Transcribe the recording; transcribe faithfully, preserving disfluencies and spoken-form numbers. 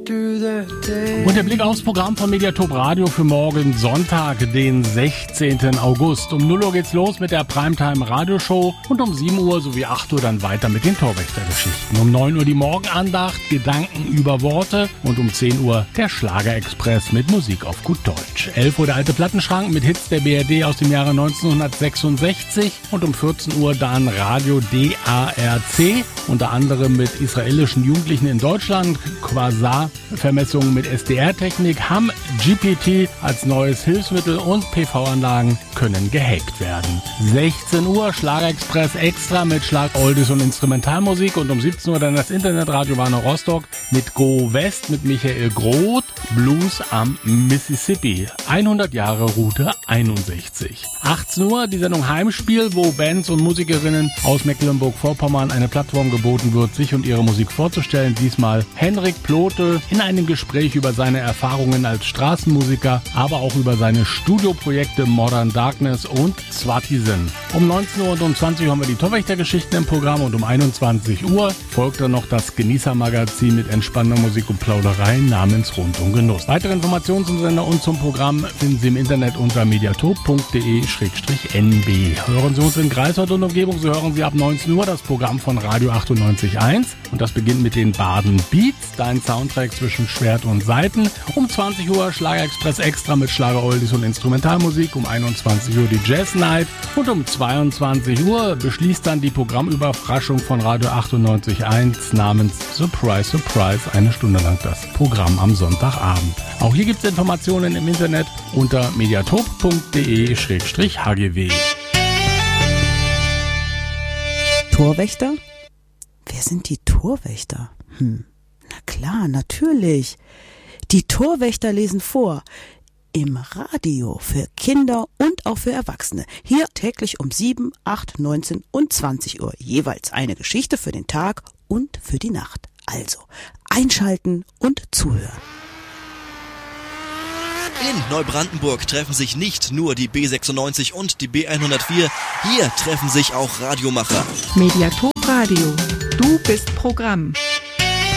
Und der Blick aufs Programm von Mediatop Radio für morgen Sonntag, den sechzehnten August. Um null Uhr geht's los mit der Primetime Radioshow und um sieben Uhr sowie acht Uhr dann weiter mit den Torwächtergeschichten. Um neun Uhr die Morgenandacht, Gedanken über Worte und um zehn Uhr der Schlagerexpress mit Musik auf gut Deutsch. elf Uhr der alte Plattenschrank mit Hits der B R D aus dem Jahre neunzehnhundertsechsundsechzig und um vierzehn Uhr dann Radio D A R C, unter anderem mit israelischen Jugendlichen in Deutschland, Quasar-Vermessungen mit S D R-Technik, H A M G P T als neues Hilfsmittel und P V-Anlagen können gehackt werden. sechzehn Uhr Schlagerexpress extra mit Schlag, Oldies und Instrumentalmusik und um siebzehn Uhr dann das Internetradio Warner Rostock mit Go West mit Michael Groth, Blues am Mississippi. hundert Jahre Route einundsechzig. achtzehn Uhr die Sendung Heimspiel, wo Bands und Musikerinnen aus Mecklenburg-Vorpommern eine Plattform geboten wird, sich und ihre Musik vorzustellen. Diesmal Henrik Plote in einem Gespräch über seine Erfahrungen als Straßenmusiker, aber auch über seine Studioprojekte Modern Darkness und Swatisen. Um neunzehn Uhr und um zwanzig Uhr haben wir die Torwächtergeschichten im Programm und um einundzwanzig Uhr folgt dann noch das Genießermagazin mit entspannender Musik und Plauderei namens Rundum Genuss. Weitere Informationen zum Sender und zum Programm finden Sie im Internet unter mediatop punkt de schrägstrich n b. Hören Sie uns in Greifswald und Umgebung, so hören Sie ab neunzehn Uhr das Programm von Radio achtundneunzig Komma eins und das beginnt mit den Baden Beats, dein Soundtrack zwischen Schwert und Saiten. Um zwanzig Uhr Schlagerexpress extra mit Schlager, Oldies und Instrumentalmusik, um einundzwanzig Uhr die Jazz Night und um zweiundzwanzig Uhr beschließt dann die Programmüberraschung von Radio achtundneunzig Komma eins namens Surprise, Surprise, eine Stunde lang das Programm am Sonntagabend. Auch hier gibt es Informationen im Internet unter mediatop punkt de schrägstrich h g w. Torwächter? Wer sind die Torwächter? Hm, na klar, natürlich. Die Torwächter lesen vor. Im Radio für Kinder und auch für Erwachsene. Hier täglich um sieben, acht, neunzehn und zwanzig Uhr. Jeweils eine Geschichte für den Tag und für die Nacht. Also einschalten und zuhören. In Neubrandenburg treffen sich nicht nur die B sechsundneunzig und die B hundertvier. Hier treffen sich auch Radiomacher. Mediatop Radio. Du bist Programm.